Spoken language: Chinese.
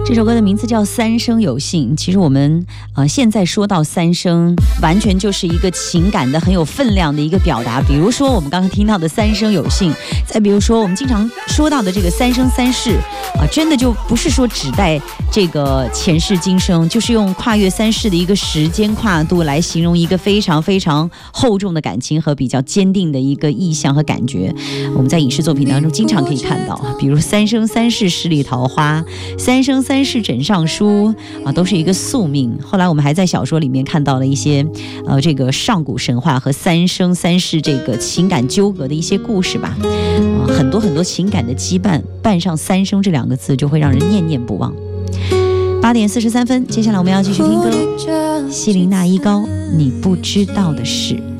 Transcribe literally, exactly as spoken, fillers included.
这首歌的名字叫《三生有幸》。其实我们呃现在说到三生，完全就是一个情感的很有分量的一个表达。比如说我们刚刚听到的《三生有幸》，再比如说我们经常说到的这个三生三世啊、呃，真的就不是说只带这个前世今生，就是用跨越三世的一个时间跨度来形容一个非常非常厚重的感情和比较坚定的一个意象和感觉。我们在影视作品当中经常可以看到，比如三生三世十里桃花，三生三世枕上书啊，都是一个宿命。后来我们还在小说里面看到了一些呃这个上古神话和三生三世这个情感纠葛的一些故事吧，啊，很多很多情感的羁绊，伴上三生这两个字就会让人念念不忘。八点四十三分，接下来我们要继续听歌，希林娜依高，你不知道的事。